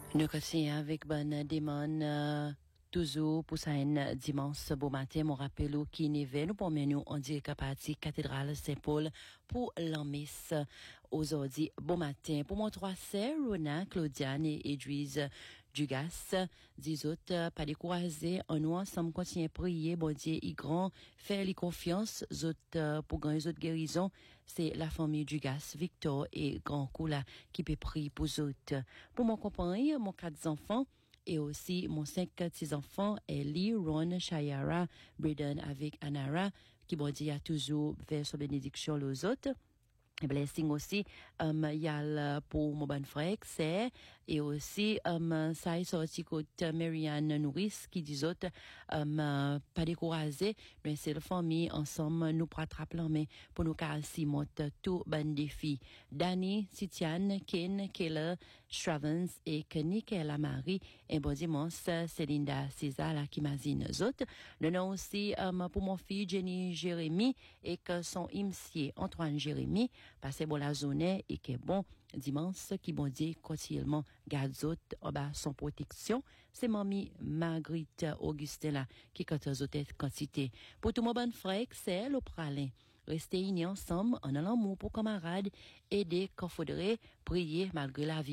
Nous continuons avec bonne demande toujours pour ça un dimanche bon matin mon rappel qui neve nous pour nous on dit qu'à partir cathédrale Saint-Paul pour l'emmesse aujourd'hui bon matin pour mon trois sœurs Rona, Claudiane et Edwige Dugas dix autres pas décourager en nous ensemble continuer à prier bon Dieu y grand faire les confiance autres pour gagner autres guérison c'est la famille Dugas Victor et grand Koula qui peut prier pour autres pour mon compagnie mon quatre enfants et aussi mon 5 petits-enfants, Ellie, Ron, Shayara, Braden avec Anara, qui bon dit a toujours vers sa bénédiction aux autres. Blessing aussi, y a pour mon bon frère, c'est, et aussi, ça est sorti côté Marianne Nourrice, qui dit autres, pas découragé, mais c'est la famille, ensemble, nous rattraper mais pour nous casser monte tout bon défi. Danny, Titiane, Ken, Keller, Stravens et Kenny, la Marie, et bon dimanche, c'est Linda César, là, qui m'azine aux autres. Nous avons aussi, pour mon fils, Jenny Jérémy, et que son imsier, Antoine Jérémy, passer bon la journée et que bon dimanche qui bon Dieu continuellement garde autres son protection c'est mamie Marguerite Augustin là qui quand autres quantité pour tout mon bon frère c'est le pralin rester unis ensemble en allant pour camarades aider quand faudrait prier malgré la vie